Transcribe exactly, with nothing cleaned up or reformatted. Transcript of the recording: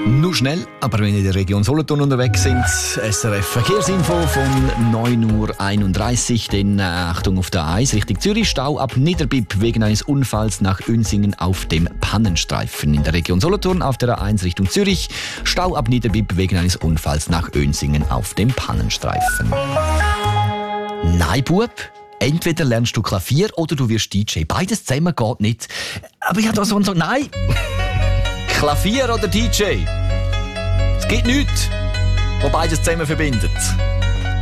Nur schnell, aber wenn ihr in der Region Solothurn unterwegs sind, S R F Verkehrsinfo von neun Uhr einunddreißig. Dann äh, Achtung auf der A eins Richtung Zürich. Stau ab Niederbipp wegen eines Unfalls nach Uensingen auf dem Pannenstreifen. In der Region Solothurn auf der A eins Richtung Zürich. Stau ab Niederbipp wegen eines Unfalls nach Uensingen auf dem Pannenstreifen. Nein, Bub. Entweder lernst du Klavier oder du wirst D J. Beides zusammen geht nicht. Aber ich habe da so und so... Nein! Klavier oder D J? Es gibt nichts, was beides zusammen verbindet.